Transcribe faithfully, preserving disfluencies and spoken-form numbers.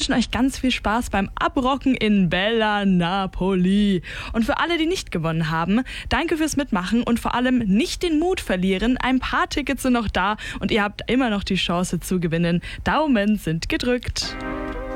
wünschen euch ganz viel Spaß beim Abrocken in Bella Napoli. Und für alle, die nicht gewonnen haben, danke fürs Mitmachen und vor allem nicht den Mut verlieren. Ein paar Tickets sind noch da und ihr habt immer noch die Chance zu gewinnen. Daumen sind gedrückt.